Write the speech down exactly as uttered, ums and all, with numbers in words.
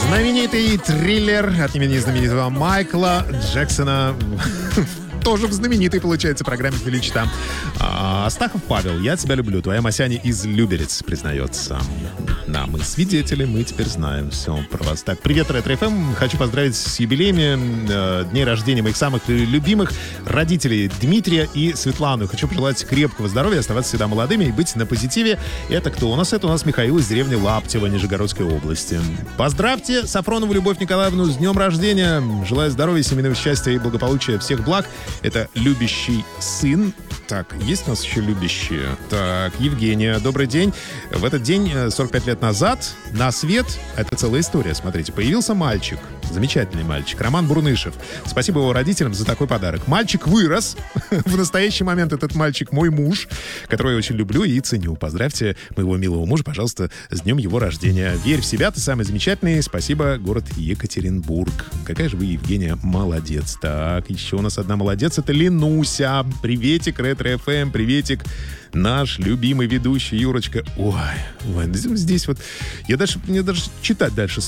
Знаменитый триллер от имени знаменитого Майкла Джексона. Тоже в знаменитой, получается, программе «Величта». А, Астахов Павел, я тебя люблю. Твоя Масяня из Люберец, признается. Да, мы свидетели, мы теперь знаем все про вас. Так, привет, Ретро-эф эм. Хочу поздравить с юбилеями, э, дней рождения моих самых любимых родителей Дмитрия и Светлану. Хочу пожелать крепкого здоровья, оставаться всегда молодыми и быть на позитиве. Это кто у нас? Это у нас Михаил из деревни Лаптево, Нижегородской области. Поздравьте Сафронову Любовь Николаевну с днем рождения. Желаю здоровья, семейного счастья и благополучия, всех благ. Это любящий сын. Так, есть у нас еще любящие? Так, Евгения, добрый день. В этот день, сорок пять лет назад, на свет, это целая история, смотрите, появился мальчик. Замечательный мальчик. Роман Бурнышев. Спасибо его родителям за такой подарок. Мальчик вырос. В настоящий момент этот мальчик мой муж, которого я очень люблю и ценю. Поздравьте моего милого мужа, пожалуйста, с днем его рождения. Верь в себя, ты самый замечательный. Спасибо, город Екатеринбург. Какая же вы, Евгения, молодец. Так, еще у нас одна молодец. Это Ленуся. Приветик, Ретро-эф эм. Приветик. Наш любимый ведущий Юрочка. Ой, ой, здесь вот... Я даже, мне даже читать дальше